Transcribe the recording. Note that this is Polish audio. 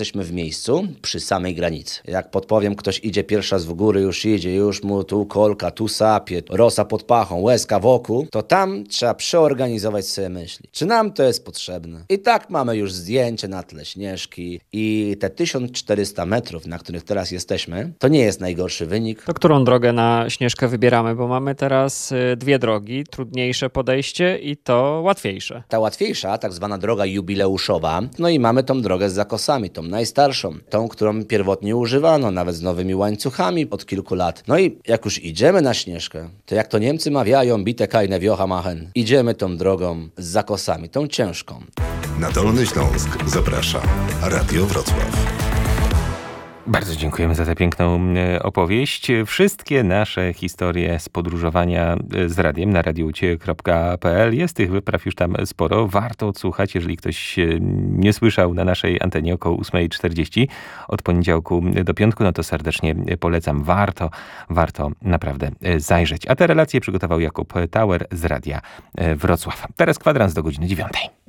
jesteśmy w miejscu przy samej granicy. Jak podpowiem, ktoś idzie pierwszy raz w góry, już idzie, już mu tu kolka, tu sapie, rosa pod pachą, łezka wokół, to tam trzeba przeorganizować sobie myśli. Czy nam to jest potrzebne? I tak mamy już zdjęcie na tle Śnieżki i te 1400 metrów, na których teraz jesteśmy, to nie jest najgorszy wynik. To którą drogę na Śnieżkę wybieramy? Bo mamy teraz dwie drogi, trudniejsze podejście i to łatwiejsze. Ta łatwiejsza, tak zwana droga jubileuszowa, no i mamy tą drogę z zakosami, tą najstarszą, tą, którą pierwotnie używano, nawet z nowymi łańcuchami od kilku lat. No i jak już idziemy na Śnieżkę, to jak to Niemcy mawiają, bite keine wiocha machen, idziemy tą drogą z zakosami, tą ciężką. Na Dolny Śląsk zaprasza Radio Wrocław. Bardzo dziękujemy za tę piękną opowieść. Wszystkie nasze historie z podróżowania z radiem na radioucie.pl. Jest tych wypraw już tam sporo. Warto odsłuchać, jeżeli ktoś nie słyszał na naszej antenie około 8:40 od poniedziałku do piątku, no to serdecznie polecam. Warto naprawdę zajrzeć. A te relacje przygotował Jakub Tauer z Radia Wrocław. Teraz kwadrans do godziny 9.